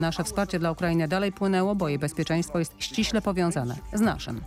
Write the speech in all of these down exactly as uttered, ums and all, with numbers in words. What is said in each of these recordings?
Nasze wsparcie dla Ukrainy dalej płynęło, bo jej bezpieczeństwo jest ściśle powiązane z naszym.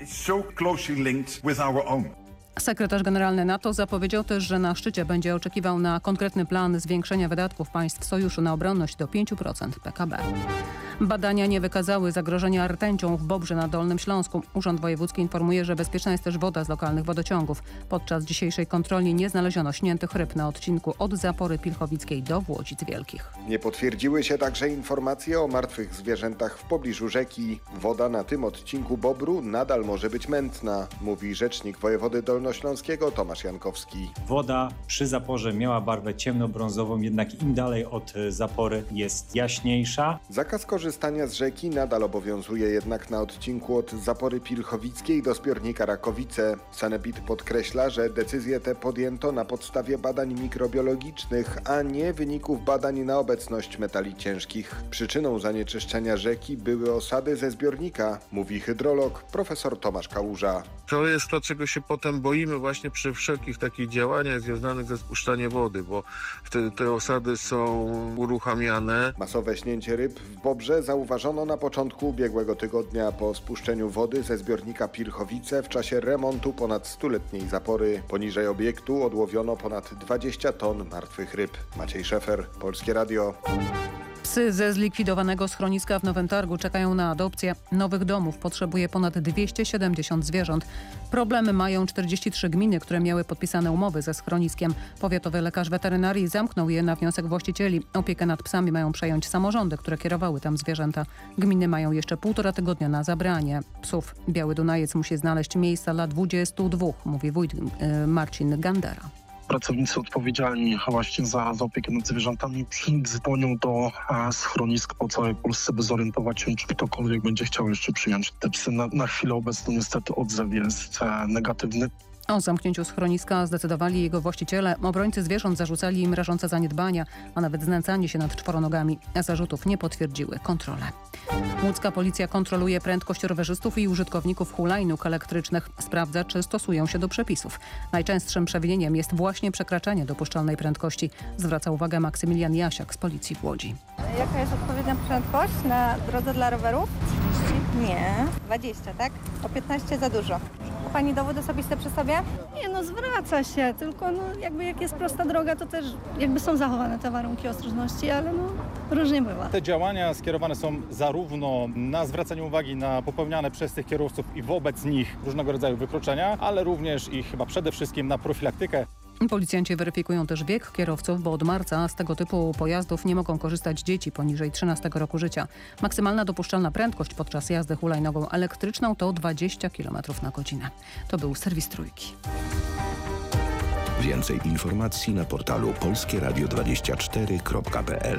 Sekretarz generalny NATO zapowiedział też, że na szczycie będzie oczekiwał na konkretny plan zwiększenia wydatków państw sojuszu na obronność do pięć procent P K B. Badania nie wykazały zagrożenia rtęcią w Bobrze na Dolnym Śląsku. Urząd Wojewódzki informuje, że bezpieczna jest też woda z lokalnych wodociągów. Podczas dzisiejszej kontroli nie znaleziono śniętych ryb na odcinku od Zapory Pilchowickiej do Włodzic Wielkich. Nie potwierdziły się także informacje o martwych zwierzętach w pobliżu rzeki. Woda na tym odcinku Bobru nadal może być mętna, mówi rzecznik wojewody dolnośląskiego Tomasz Jankowski. Woda przy Zaporze miała barwę ciemnobrązową, jednak im dalej od Zapory jest jaśniejsza. Zakaz korzystania z rzeki nadal obowiązuje jednak na odcinku od Zapory Pilchowickiej do zbiornika Rakowice. Sanepid podkreśla, że decyzję tę podjęto na podstawie badań mikrobiologicznych, a nie wyników badań na obecność metali ciężkich. Przyczyną zanieczyszczenia rzeki były osady ze zbiornika, mówi hydrolog profesor Tomasz Kałuża. To jest to, czego się potem boimy właśnie przy wszelkich takich działaniach związanych ze spuszczaniem wody, bo wtedy te osady są uruchamiane. Masowe śnięcie ryb w Bobrze zauważono na początku ubiegłego tygodnia po spuszczeniu wody ze zbiornika Pilchowice w czasie remontu ponad stuletniej zapory. Poniżej obiektu odłowiono ponad dwadzieścia ton martwych ryb. Maciej Szefer, Polskie Radio. Psy ze zlikwidowanego schroniska w Nowym Targu czekają na adopcję. Nowych domów potrzebuje ponad dwieście siedemdziesiąt zwierząt. Problemy mają czterdzieści trzy gminy, które miały podpisane umowy ze schroniskiem. Powiatowy lekarz weterynarii zamknął je na wniosek właścicieli. Opiekę nad psami mają przejąć samorządy, które kierowały tam zwierzęta. Gminy mają jeszcze półtora tygodnia na zabranie psów. Biały Dunajec musi znaleźć miejsca dla dwudziestu dwóch, mówi wójt yy, Marcin Gandera. Pracownicy odpowiedzialni właśnie za, za opiekę nad zwierzętami dzwonią do e, schronisk po całej Polsce, by zorientować się, czy ktokolwiek będzie chciał jeszcze przyjąć te psy. Na, na chwilę obecną niestety odzew jest e, negatywny. O zamknięciu schroniska zdecydowali jego właściciele. Obrońcy zwierząt zarzucali im rażące zaniedbania, a nawet znęcanie się nad czworonogami. Zarzutów nie potwierdziły kontrole. Łódzka policja kontroluje prędkość rowerzystów i użytkowników hulajnóg elektrycznych. Sprawdza, czy stosują się do przepisów. Najczęstszym przewinieniem jest właśnie przekraczanie dopuszczalnej prędkości. Zwraca uwagę Maksymilian Jasiak z policji w Łodzi. Jaka jest odpowiednia prędkość na drodze dla rowerów? trzydzieści? Nie. dwadzieścia, tak? O piętnaście za dużo. Pani dowód osobisty przy sobie? Nie no, zwraca się, tylko no, jakby jak jest prosta droga, to też jakby są zachowane te warunki ostrożności, ale no różnie bywa. Te działania skierowane są zarówno na zwracanie uwagi na popełniane przez tych kierowców i wobec nich różnego rodzaju wykroczenia, ale również i chyba przede wszystkim na profilaktykę. Policjanci weryfikują też wiek kierowców, bo od marca z tego typu pojazdów nie mogą korzystać dzieci poniżej trzynastego roku życia. Maksymalna dopuszczalna prędkość podczas jazdy hulajnogą elektryczną to dwadzieścia kilometrów na godzinę. To był serwis Trójki. Więcej informacji na portalu polskie radio dwadzieścia cztery kropka p l.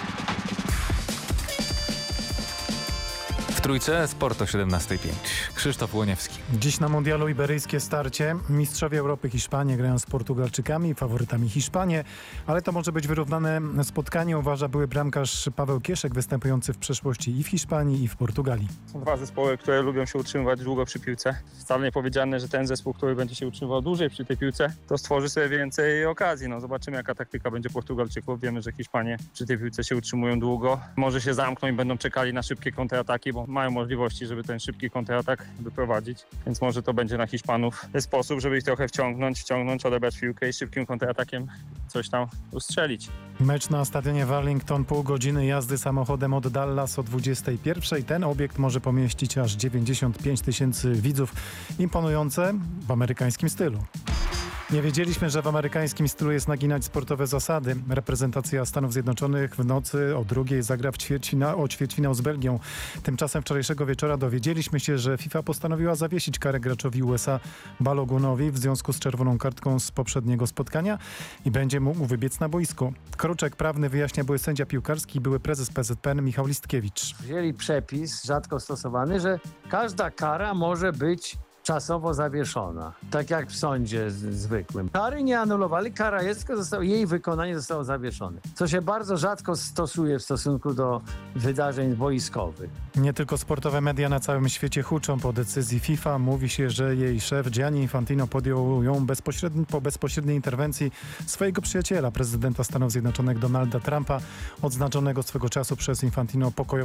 W Trójce sport o siedemnasta pięć. Krzysztof Łoniewski. Dziś na mundialu iberyjskie starcie. Mistrzowie Europy Hiszpanie grają z Portugalczykami, faworytami Hiszpanię, ale to może być wyrównane spotkanie, uważa były bramkarz Paweł Kieszek, występujący w przeszłości i w Hiszpanii, i w Portugalii. Są dwa zespoły, które lubią się utrzymywać długo przy piłce. Wcale nie powiedziane, że ten zespół, który będzie się utrzymywał dłużej przy tej piłce, to stworzy sobie więcej okazji. No, zobaczymy, jaka taktyka będzie Portugalczyków. Wiemy, że Hiszpanie przy tej piłce się utrzymują długo. Może się zamkną i będą czekali na szybkie kontrataki, bo mają możliwości, żeby ten szybki kontratak wyprowadzić, więc może to będzie na Hiszpanów sposób, żeby ich trochę wciągnąć, wciągnąć, odebrać piłkę i szybkim kontratakiem coś tam ustrzelić. Mecz na stadionie w Arlington, pół godziny jazdy samochodem od Dallas o dwudziestej pierwszej. Ten obiekt może pomieścić aż dziewięćdziesiąt pięć tysięcy widzów. Imponujące w amerykańskim stylu. Nie wiedzieliśmy, że w amerykańskim stylu jest naginać sportowe zasady. Reprezentacja Stanów Zjednoczonych w nocy o drugiej zagra w ćwierćfina- o ćwierćfinał z Belgią. Tymczasem wczorajszego wieczora dowiedzieliśmy się, że FIFA postanowiła zawiesić karę graczowi U S A Balogunowi w związku z czerwoną kartką z poprzedniego spotkania i będzie mógł wybiec na boisko. Kruczek prawny wyjaśnia były sędzia piłkarski i były prezes P Z P N Michał Listkiewicz. Wzięli przepis rzadko stosowany, że każda kara może być czasowo zawieszona, tak jak w sądzie z, zwykłym. Kary nie anulowali, kara jest, tylko zostało, jej wykonanie zostało zawieszone, co się bardzo rzadko stosuje w stosunku do wydarzeń boiskowych. Nie tylko sportowe media na całym świecie huczą po decyzji FIFA. Mówi się, że jej szef Gianni Infantino podjął ją bezpośredni, po bezpośredniej interwencji swojego przyjaciela, prezydenta Stanów Zjednoczonych Donalda Trumpa, odznaczonego swego czasu przez Infantino pokojowym